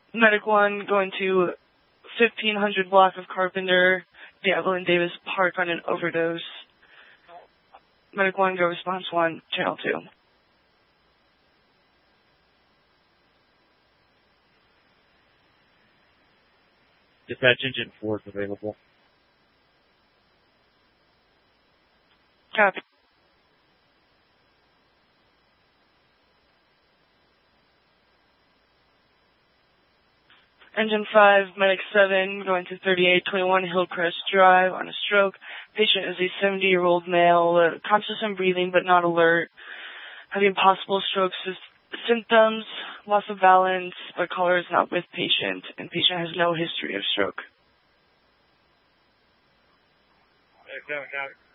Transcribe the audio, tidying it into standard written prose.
Medic 1 going to 1500 block of Carpenter, the Evelyn Davis Park on an overdose. Medic 1, go response 1, channel 2. Dispatch engine 4 is available. Copy. Engine 5, Medic 7, going to 3821 Hillcrest Drive on a stroke. Patient is a 70-year-old male, conscious and breathing but not alert, having possible stroke symptoms, loss of balance, but caller is not with patient, and patient has no history of stroke. Medic 7, copy.